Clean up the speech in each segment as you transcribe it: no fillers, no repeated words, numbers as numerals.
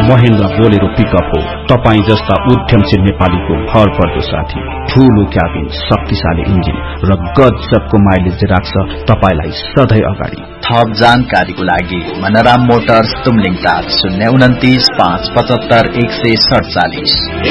Mahendra Bolero pickup हो तपाई जस्ता उद्यमशील नेपालीको भर पर्दो साथी। ठूलो क्याबिन, शक्तिशाली इन्जिन र गजबको माइलेज राख्छ तपाईलाई सधैँ अगाडि। थप जानकारीको लागि मनराम मोटर्स तुमलिङ टार 029 575 147।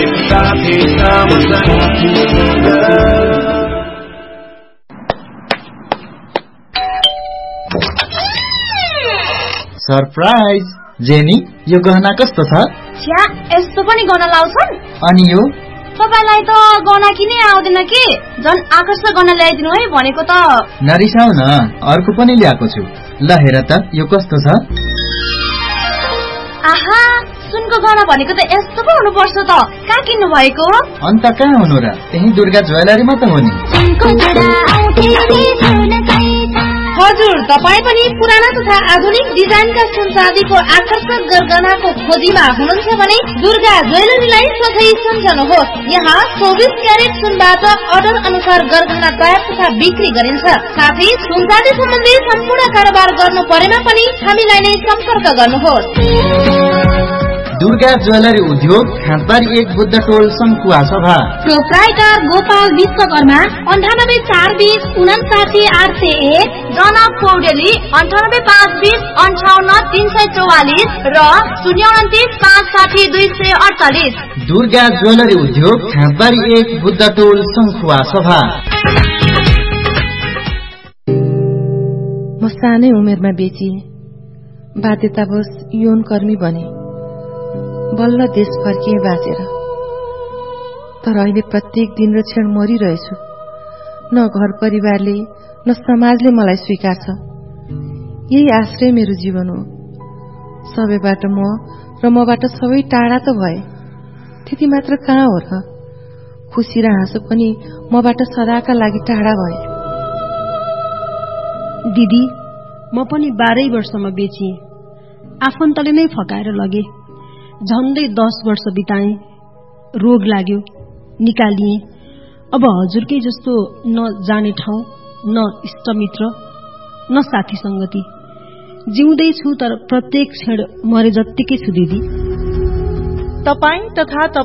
सरप्राइज जेनी, यो गहना कस्तो छ? छ्या, यस्तो पनि गहना लाउँछन्? अनि यो तपाईलाई त गहना किनै आउँदैन कि? झन् आकर्षक गहना ल्याइदिनु है भनेको त। नरिसाउ न, अर्को पनि ल्याएको छु। ल हेर त यो कस्तो छ? आहा, सुनको गहना भनेको त यस्तो पो हुनुपर्छ त। कहाँ किन्नु भएको? अन्त कहाँ हुनु र, त्यही दुर्गा ज्वेलरीमा त हो नि। हजुर, तपाईँ पनि पुराना तथा आधुनिक डिजाइनका सुन चाँदीको आकर्षक गरगहनाको खोजीमा हुनुहुन्छ भने दुर्गा ज्वेलरीलाई सधैँ सम्झनुहोस्। यहाँ 24 क्यारेट सुनबाट अर्डर अनुसार गरगहना तयार तथा बिक्री गरिन्छ। साथै सुन चाँदी सम्बन्धी सम्पूर्ण कारोबार गर्नु परेमा पनि हामीलाई नै सम्पर्क गर्नुहोस्। दुर्गा ज्वेलरी उद्योग, खाँदबारी 1 बुद्ध टोल, संखुवा सभा। प्रोप्राइटर गोपाल विश्वकर्मा 98 420 59 801, जनक पौडेली 98 520 58 344 र 029 560 248। दुर्गा ज्वेलरी उद्योग, खाँदबारी 1 बुद्ध टोल, संखुवा सभा। म सानै उमेरमा बेचिए, बाध्यतावश यौन कर्मी बने। बल्ल देश फर्किए बाँचेर। तर अहिले प्रत्येक दिन र क्षण मरिरहेछु। न घर परिवारले न समाजले मलाई स्वीकार छ। यही आश्रय मेरो जीवन हो। सबैबाट म र मबाट सबै टाढा त भए, त्यति मात्र कहाँ हो र? खुसी र हाँसो पनि मबाट सदाका लागि टाढा भए। दिदी, म पनि 12 वर्षमा बेचिए। आफन्तले नै फकाएर लगे। झन्डै 10 वर्ष बिताएँ। रोग लाग्यो, निकालिए। अब हजुरकै जस्तो न जाने ठाउँ, न इष्टमित्र, न साथी संगति। जिउँदै छु तर प्रत्येक क्षण मरे जत्तिकै छु दिदी। तपाई तथा